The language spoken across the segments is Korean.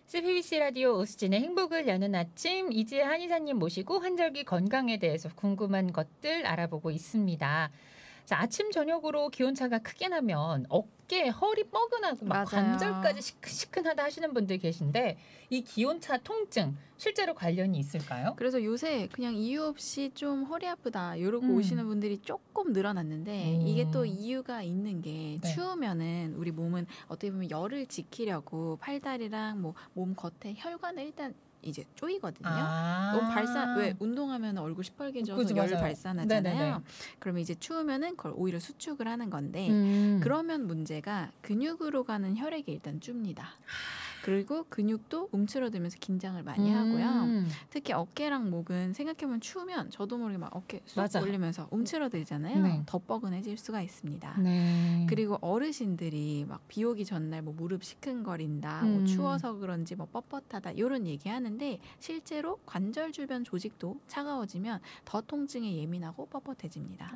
CBBC 라디오 오수진의 행복을 여는 아침, 이지혜 한의사님 모시고 환절기 건강에 대해서 궁금한 것들 알아보고 있습니다. 자, 아침 저녁으로 기온차가 크게 나면 어깨, 허리 뻐근하고 막 맞아요. 관절까지 시큰시큰하다 하시는 분들 계신데 이 기온차 통증 실제로 관련이 있을까요? 그래서 요새 그냥 이유 없이 좀 허리 아프다 이러고 음. 오시는 분들이 조금 늘어났는데 이게 또 이유가 있는 게 네. 추우면은 우리 몸은 어떻게 보면 열을 지키려고 팔다리랑 뭐 몸 겉에 혈관을 일단 이제 쪼이거든요. 너무 왜 운동하면 얼굴 시뻘개져서 그죠, 열 맞아요. 발산하잖아요. 네네네. 그러면 이제 추우면은 그걸 오히려 수축을 하는 건데 그러면 문제가 근육으로 가는 혈액이 일단 줍니다. 그리고 근육도 움츠러들면서 긴장을 많이 하고요. 특히 어깨랑 목은 생각해보면 추우면 저도 모르게 막 어깨 쑥 맞아. 올리면서 움츠러들잖아요. 네. 더 뻐근해질 수가 있습니다. 네. 그리고 어르신들이 막 비 오기 전날 뭐 무릎 시큰거린다, 뭐 추워서 그런지 뭐 뻣뻣하다 이런 얘기하는데 실제로 관절 주변 조직도 차가워지면 더 통증에 예민하고 뻣뻣해집니다.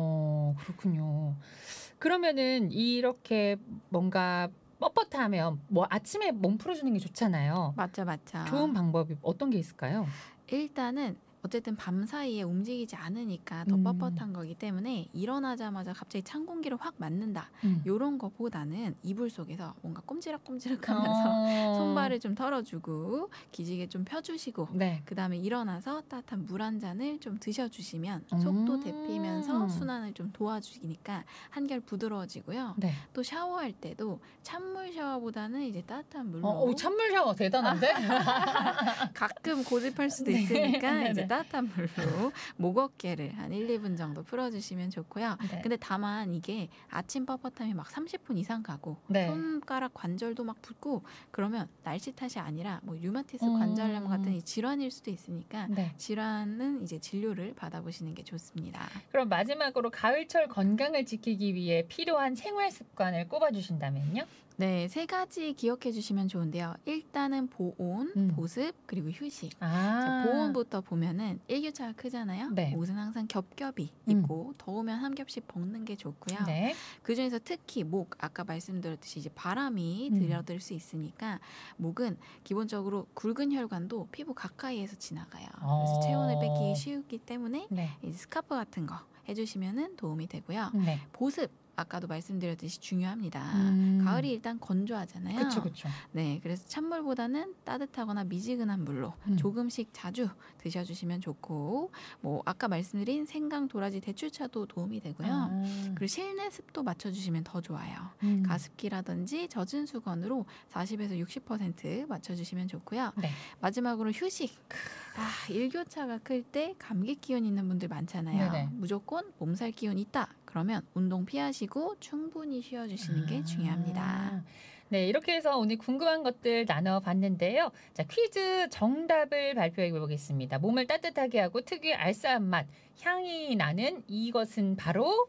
그렇군요. 그러면은 이렇게 뭔가 뻣뻣하면 뭐 아침에 몸 풀어주는 게 좋잖아요. 맞죠. 좋은 방법이 어떤 게 있을까요? 일단은 어쨌든 밤 사이에 움직이지 않으니까 더 뻣뻣한 거기 때문에 일어나자마자 갑자기 찬 공기를 확 맞는다. 요런 거보다는 이불 속에서 뭔가 꼼지락꼼지락하면서 손발을 좀 털어주고 기지개 좀 펴주시고 네. 그다음에 일어나서 따뜻한 물 한 잔을 좀 드셔주시면 속도 데피면서 순환을 좀 도와주니까 한결 부드러워지고요. 네. 또 샤워할 때도 찬물 샤워보다는 이제 따뜻한 물로 찬물 샤워 대단한데? 가끔 고집할 수도 있으니까 이제 따뜻한 물로 목 어깨를 한 1, 2분 정도 풀어주시면 좋고요. 네. 근데 다만 이게 아침 뻣뻣함이 막 30분 이상 가고 네. 손가락 관절도 막 붓고 그러면 날씨 탓이 아니라 뭐 류마티스 관절염 같은 이 질환일 수도 있으니까 네. 질환은 이제 진료를 받아보시는 게 좋습니다. 그럼 마지막으로 가을철 건강을 지키기 위해 필요한 생활 습관을 꼽아주신다면요? 네, 3가지 기억해 주시면 좋은데요. 일단은 보온, 보습, 그리고 휴식. 자, 보온부터 보면은 일교차가 크잖아요. 네. 옷은 항상 겹겹이 입고 더우면 한 겹씩 벗는 게 좋고요. 네. 그중에서 특히 목, 아까 말씀드렸듯이 이제 바람이 들여들 수 있으니까 목은 기본적으로 굵은 혈관도 피부 가까이에서 지나가요. 그래서 체온을 뺏기기 쉽기 때문에 네. 이제 스카프 같은 거 해주시면은 도움이 되고요. 네. 보습. 아까도 말씀드렸듯이 중요합니다. 가을이 일단 건조하잖아요. 그렇죠. 네, 그래서 찬물보다는 따뜻하거나 미지근한 물로 조금씩 자주 드셔주시면 좋고, 뭐 아까 말씀드린 생강, 도라지, 대추차도 도움이 되고요. 그리고 실내 습도 맞춰주시면 더 좋아요. 가습기라든지 젖은 수건으로 40에서 60% 맞춰주시면 좋고요. 네. 마지막으로 휴식. 일교차가 클 때 감기 기운 있는 분들 많잖아요. 네네. 무조건 몸살 기운 있다. 그러면 운동 피하시고 충분히 쉬어주시는 게 중요합니다. 네, 이렇게 해서 오늘 궁금한 것들 나눠봤는데요. 자, 퀴즈 정답을 발표해 보겠습니다. 몸을 따뜻하게 하고 특유의 알싸한 맛, 향이 나는 이것은 바로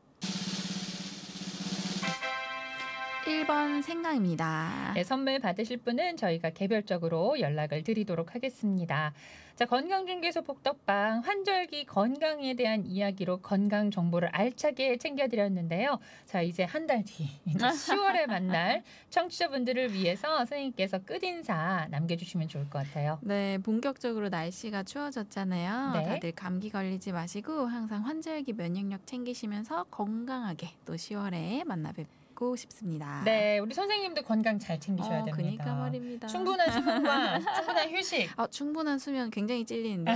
1번 생강입니다. 네, 선물 받으실 분은 저희가 개별적으로 연락을 드리도록 하겠습니다. 자, 건강중개소 복덕방 환절기 건강에 대한 이야기로 건강 정보를 알차게 챙겨드렸는데요. 자, 이제 한 달 뒤, 이제 10월에 만날 청취자분들을 위해서 선생님께서 끝인사 남겨주시면 좋을 것 같아요. 네, 본격적으로 날씨가 추워졌잖아요. 네. 다들 감기 걸리지 마시고 항상 환절기 면역력 챙기시면서 건강하게 또 10월에 만나 뵙고 싶습니다. 네, 우리 선생님도 건강 잘 챙기셔야 됩니다. 그러니까 말입니다. 충분한 수면과 충분한 휴식. 충분한 수면 굉장히 찔리는데요.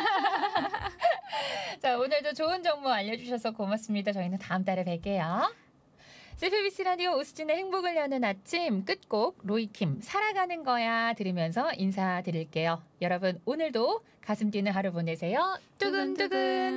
자, 오늘도 좋은 정보 알려주셔서 고맙습니다. 저희는 다음 달에 뵐게요. CBBC 라디오 오수진의 행복을 여는 아침 끝곡 로이킴 살아가는 거야 들으면서 인사드릴게요. 여러분 오늘도 가슴 뛰는 하루 보내세요. 두근두근.